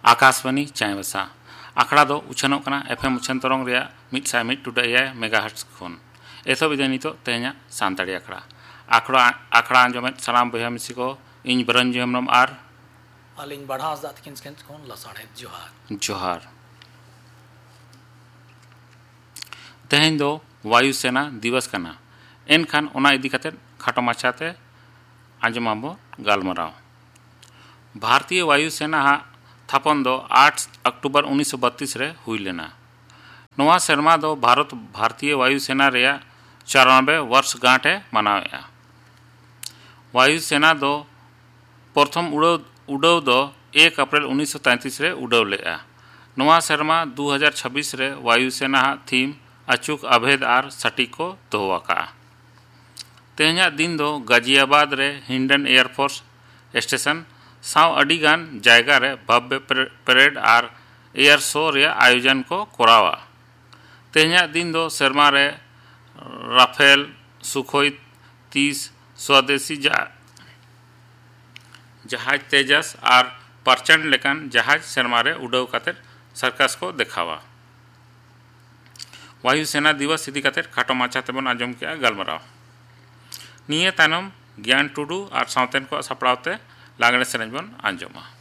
आकाशवाणी चायबासा आखड़ा दो उछानोग कना एफएम उछान तरंग रे 101.5 मेगाहर्ट्ज खन एथो बिदे नितो तेहना सानताड़ी आखड़ा आंजमेद सानाम बया मिसी को इन बरंजी हेमरम आर अलिंग बढ़ास दात किन खन लसाड़े जोहार तेहन दो वायुसेना दिवस कना एनखान ओना इदी कते खाटो माछाते आंजमाबो गालमराव भारतीय वायुसेना थापन दो 8 अक्टूबर 1932 रे हुई लेना नवा शर्मा दो भारतीय वायुसेना रे 94 वर्ष गांठे मनावेआ वायुसेना दो प्रथम उड़ाव दो 1 अप्रैल 1933 रे उड़ाव लेआ नवा शर्मा 2026 रे वायुसेना थीम अचूक अभेद आर सटीक को दोहवाका तेहना दिन दो गाजियाबाद रे हिंडन एयरफोर्स स्टेशन साव अडिगान जायगा रे भव्य परेड आर एयर शो रे आयोजन को कोरावा तेहना दिन दो शर्मा रे राफेल सुखोई 30 स्वदेशी जहाज तेजस और प्रचंड लेकान जहाज शर्मा रे उड़ाव काते सर्कस को देखावा वायुसेना दिवस इदी काते खाटो माछा तेबन आंजम के गलमराव निये तानम ज्ञान टुडू और सावतेन को सपड़ावते लागणे सेरेंज बन आंजमा।